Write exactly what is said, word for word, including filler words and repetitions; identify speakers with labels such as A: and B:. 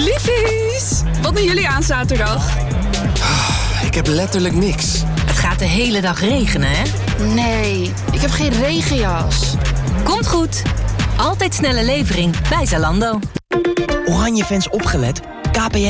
A: Liefies, wat doen jullie aan zaterdag?
B: Ik heb letterlijk niks.
C: Het gaat de hele dag regenen, hè?
A: Nee, ik heb geen regenjas.
C: Komt goed. Altijd snelle levering bij Zalando.
D: Oranje fans opgelet. K P